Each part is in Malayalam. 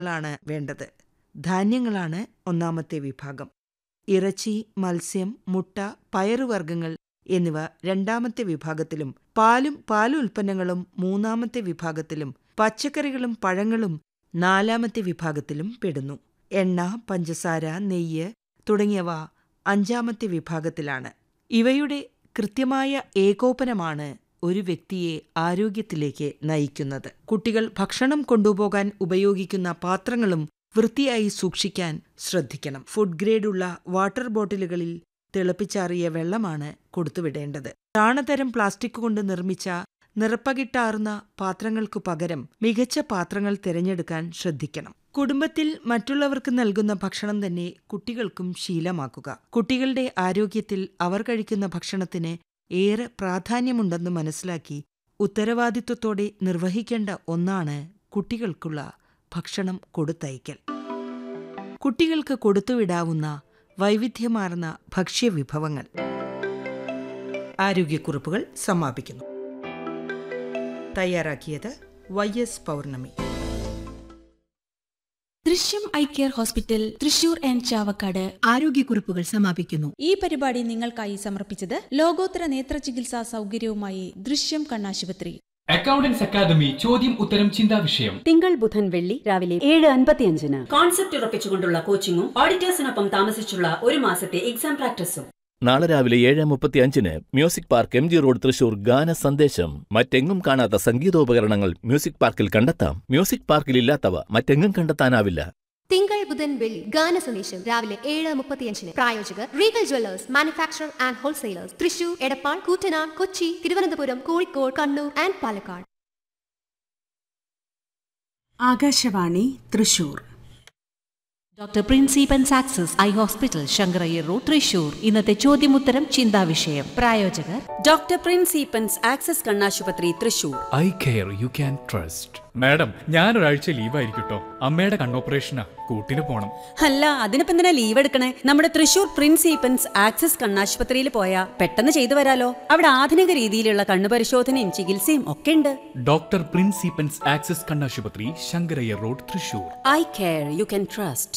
ാണ് വേണ്ടത്. ധാന്യങ്ങളാണ് ഒന്നാമത്തെ വിഭാഗം. ഇറച്ചി, മത്സ്യം, മുട്ട, പയറുവർഗ്ഗങ്ങൾ എന്നിവ രണ്ടാമത്തെ വിഭാഗത്തിലും പാലും പാലുൽപ്പന്നങ്ങളും മൂന്നാമത്തെ വിഭാഗത്തിലും പച്ചക്കറികളും പഴങ്ങളും നാലാമത്തെ വിഭാഗത്തിലും പെടുന്നു. എണ്ണ, പഞ്ചസാര, നെയ്യ് തുടങ്ങിയവ അഞ്ചാമത്തെ വിഭാഗത്തിലാണ്. ഇവയുടെ കൃത്യമായ ഏകോപനമാണ് ഒരു വ്യക്തിയെ ആരോഗ്യത്തിലേക്ക് നയിക്കുന്നത്. കുട്ടികൾ ഭക്ഷണം കൊണ്ടുപോകാൻ ഉപയോഗിക്കുന്ന പാത്രങ്ങളും വൃത്തിയായി സൂക്ഷിക്കാൻ ശ്രദ്ധിക്കണം. ഫുഡ് ഗ്രേഡുള്ള വാട്ടർ ബോട്ടിലുകളിൽ തിളപ്പിച്ചാറിയ വെള്ളമാണ് കൊടുത്തുവിടേണ്ടത്. ചാണതരം പ്ലാസ്റ്റിക് കൊണ്ട് നിർമ്മിച്ച നിറപ്പകിട്ടാർന്ന പാത്രങ്ങൾക്കു പകരം മികച്ച പാത്രങ്ങൾ തിരഞ്ഞെടുക്കാൻ ശ്രദ്ധിക്കണം. കുടുംബത്തിൽ മറ്റുള്ളവർക്ക് നൽകുന്ന ഭക്ഷണം തന്നെ കുട്ടികൾക്കും ശീലമാക്കുക. കുട്ടികളുടെ ആരോഗ്യത്തിൽ അവർ കഴിക്കുന്ന ഭക്ഷണത്തിന് ഏറെ പ്രാധാന്യമുണ്ടെന്ന് മനസ്സിലാക്കി ഉത്തരവാദിത്വത്തോടെ നിർവഹിക്കേണ്ട ഒന്നാണ് കുട്ടികൾക്കുള്ള ഭക്ഷണം കൊടുത്തയക്കൽ. കുട്ടികൾക്ക് കൊടുത്തുവിടാവുന്ന വൈവിധ്യമാർന്ന ഭക്ഷ്യവിഭവങ്ങൾ. ആരോഗ്യക്കുറിപ്പുകൾ സമാപിക്കുന്നു. തയ്യാറാക്കിയത് YS പൗർണമി. ദൃശ്യം eye care hospital Thrissur and Chavakkad ആരോഗ്യക്കുറിപ്പുകൾ സമാപിക്കുന്നു. ഈ പരിപാടി നിങ്ങൾക്കായി സമർപ്പിച്ചത് ലോകോത്തര നേത്ര ചികിത്സാ സൗകര്യവുമായി ദൃശ്യം കണ്ണാശുപത്രി. അക്കൗണ്ടൻസ് അക്കാദമി ചോദ്യം ഉത്തരം ചിന്താ വിഷയം തിങ്കൾ ബുധൻ വെള്ളി രാവിലെ 7:55. കോൺസെപ്റ്റ് ഉറപ്പിച്ചുകൊണ്ടുള്ള കോച്ചിങ്ങും ഓഡിറ്റേഴ്സിനൊപ്പം താമസിച്ചുള്ള ഒരു മാസത്തെ എക്സാം പ്രാക്ടീസും. നാളെ രാവിലെ 7:35 music park MG road Thrissur. ഗാന സന്ദേശം. മറ്റെങ്ങും കാണാത്ത സംഗീതോപകരണങ്ങൾ മ്യൂസിക് പാർക്കിൽ കണ്ടെത്താം. മ്യൂസിക് പാർക്കിൽ ഇല്ലാത്തവ മറ്റെങ്ങും കണ്ടെത്താനാവില്ല. തിങ്കൾ ബുധൻ വെള്ളി ഗാന സന്ദേശം രാവിലെ 7:35. പ്രായോജകർ Regal Jewellers, manufacturer and wholesalers, Thrissur, Edappal, Koottanad, Kochi, Thiruvananthapuram, Kozhikode, Kannur and Palakkad. Akashvani Thrissur. Doctor പ്രിൻസിപ്പൻസ് access eye hospital, Sankara Iyer road, Thrissur. ഇന്നത്തെ ചോദ്യമുത്തരം ചിന്താവിഷയം. പ്രായോജകർ ഡോക്ടർ പ്രിൻസിപ്പൻസ് ആക്സസ് കണ്ണാശുപത്രി, Thrissur. Eye care you can trust. Madam, ഞാനൊരാഴ്ച ലീവായിരിക്കട്ടോ. അമ്മയുടെ കണ്ണോപ്പറേഷനാ, കൂട്ടിന് പോണം. അല്ല, അതിനിപ്പോ എന്തിനാ ലീവ് എടുക്കണേ? നമ്മുടെ തൃശൂർ പ്രിൻസിപ്പൻസ് ആക്സസ് കണ്ണാശുപത്രിയിൽ പോയാ പെട്ടെന്ന് ചെയ്തു വരാലോ. അവിടെ ആധുനിക രീതിയിലുള്ള കണ്ണുപരിശോധനയും ചികിത്സയും ഒക്കെ ഉണ്ട്. ഡോക്ടർ പ്രിൻസിപ്പൻസ് ആക്സസ് കണ്ണാശുപത്രി, Sankara Iyer road, Thrissur. Eye care you can trust.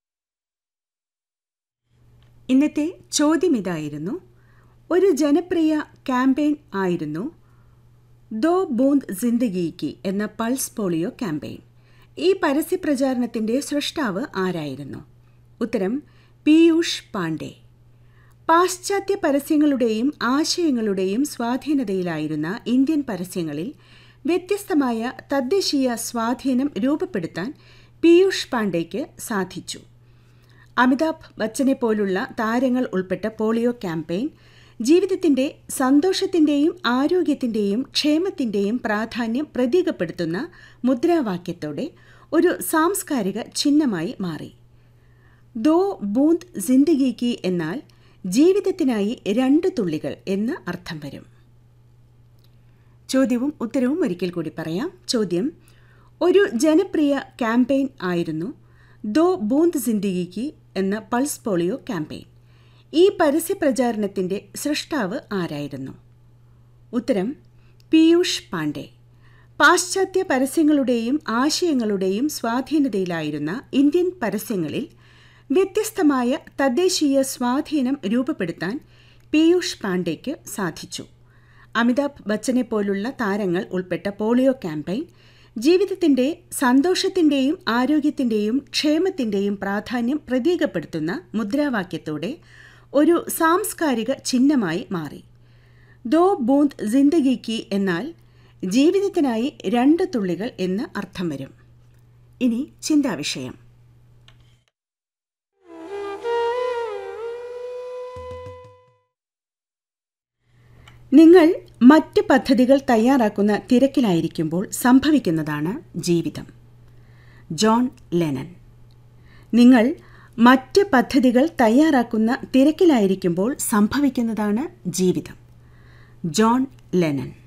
ഇന്നത്തെ ചോദ്യം ഇതായിരുന്നു. ഒരു ജനപ്രിയ ക്യാമ്പയിൻ ആയിരുന്നു ദോ ബൂന്ദ് ജിന്ദഗി എന്ന പൾസ് പോളിയോ ക്യാമ്പയിൻ. ഈ പരസ്യ പ്രചാരണത്തിൻ്റെ സൃഷ്ടാവ് ആരായിരുന്നു? ഉത്തരം പീയൂഷ് പാണ്ഡെ. പാശ്ചാത്യ പരസ്യങ്ങളുടെയും ആശയങ്ങളുടെയും സ്വാധീനതയിലായിരുന്ന ഇന്ത്യൻ പരസ്യങ്ങളിൽ വ്യത്യസ്തമായ തദ്ദേശീയ സ്വാധീനം രൂപപ്പെടുത്താൻ പീയൂഷ് പാണ്ഡെയ്ക്ക് സാധിച്ചു. അമിതാഭ് ബച്ചനെ പോലുള്ള താരങ്ങൾ ഉൾപ്പെട്ട പോളിയോ ക്യാമ്പയിൻ ജീവിതത്തിൻ്റെ സന്തോഷത്തിൻ്റെയും ആരോഗ്യത്തിൻ്റെയും ക്ഷേമത്തിൻ്റെയും പ്രാധാന്യം പ്രതീകപ്പെടുത്തുന്ന മുദ്രാവാക്യത്തോടെ ഒരു സാംസ്കാരിക ചിഹ്നമായി മാറി. ദോ ബൂന്ദ് ജിന്ദഗി എന്നാൽ ജീവിതത്തിനായി 2 തുള്ളികൾ എന്ന് അർത്ഥം വരും. ചോദ്യവും ഉത്തരവും ഒരിക്കൽ കൂടി പറയാം. ചോദ്യം: ഒരു ജനപ്രിയ ക്യാമ്പയിൻ ആയിരുന്നു ദോ ബൂന്ദ് ജിന്ദഗി എന്ന പൾസ് പോളിയോ ക്യാമ്പയിൻ. ഈ പരസ്യ പ്രചാരണത്തിൻ്റെ സൃഷ്ടാവ് ആരായിരുന്നു? ഉത്തരം പീയൂഷ് പാണ്ഡെ. പാശ്ചാത്യ പരസ്യങ്ങളുടെയും ആശയങ്ങളുടെയും സ്വാധീനതയിലായിരുന്ന ഇന്ത്യൻ പരസ്യങ്ങളിൽ വ്യത്യസ്തമായ തദ്ദേശീയ സ്വാധീനം രൂപപ്പെടുത്താൻ പീയൂഷ് പാണ്ഡെയ്ക്ക് സാധിച്ചു. അമിതാഭ് ബച്ചനെ പോലുള്ള താരങ്ങൾ ഉൾപ്പെട്ട പോളിയോ ക്യാമ്പയിൻ ജീവിതത്തിൻ്റെ സന്തോഷത്തിൻ്റെയും ആരോഗ്യത്തിൻ്റെയും ക്ഷേമത്തിൻ്റെയും പ്രാധാന്യം പ്രതീകപ്പെടുത്തുന്ന മുദ്രാവാക്യത്തോടെ ഒരു സാംസ്കാരിക ചിഹ്നമായി മാറി. ദോ ബൂന്ദ് ജിന്ദഗി എന്നാൽ ജീവിതത്തിനായി 2 തുള്ളികൾ എന്ന് അർത്ഥം വരും. ഇനി ചിന്താവിഷയം. നിങ്ങൾ മറ്റ് പദ്ധതികൾ തയ്യാറാക്കുന്ന തിരക്കിലായിരിക്കുമ്പോൾ സംഭവിക്കുന്നതാണ് ജീവിതം. John Lennon. നിങ്ങൾ മറ്റ് പദ്ധതികൾ തയ്യാറാക്കുന്ന തിരക്കിലായിരിക്കുമ്പോൾ സംഭവിക്കുന്നതാണ് ജീവിതം. John Lennon.